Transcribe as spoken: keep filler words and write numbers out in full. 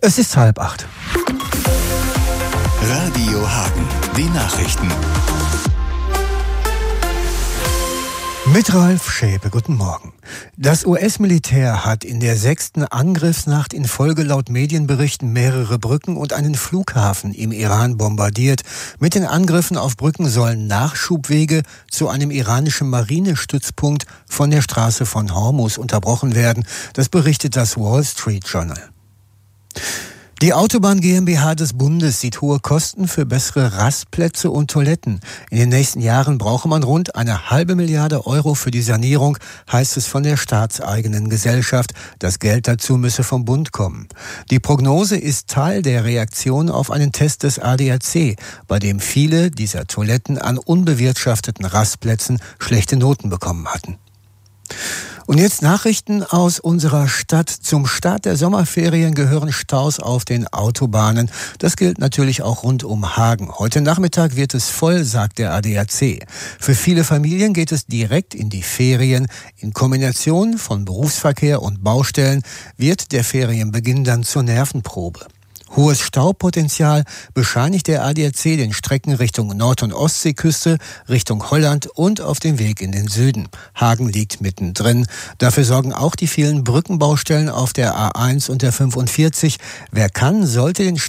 Es ist halb acht. Radio Hagen, die Nachrichten. Mit Ralf Schäpe, guten Morgen. Das U S-Militär hat in der sechsten Angriffsnacht in Folge laut Medienberichten mehrere Brücken und einen Flughafen im Iran bombardiert. Mit den Angriffen auf Brücken sollen Nachschubwege zu einem iranischen Marinestützpunkt von der Straße von Hormuz unterbrochen werden. Das berichtet das Wall Street Journal. Die Autobahn GmbH des Bundes sieht hohe Kosten für bessere Rastplätze und Toiletten. In den nächsten Jahren brauche man rund eine halbe Milliarde Euro für die Sanierung, heißt es von der staatseigenen Gesellschaft. Das Geld dazu müsse vom Bund kommen. Die Prognose ist Teil der Reaktion auf einen Test des A D A C, bei dem viele dieser Toiletten an unbewirtschafteten Rastplätzen schlechte Noten bekommen hatten. Und jetzt Nachrichten aus unserer Stadt. Zum Start der Sommerferien gehören Staus auf den Autobahnen. Das gilt natürlich auch rund um Hagen. Heute Nachmittag wird es voll, sagt der A D A C. Für viele Familien geht es direkt in die Ferien. In Kombination von Berufsverkehr und Baustellen wird der Ferienbeginn dann zur Nervenprobe. Hohes Staupotenzial bescheinigt der A D A C den Strecken Richtung Nord- und Ostseeküste, Richtung Holland und auf dem Weg in den Süden. Hagen liegt mittendrin. Dafür sorgen auch die vielen Brückenbaustellen auf der A eins und der fünfundvierzig. Wer kann, sollte den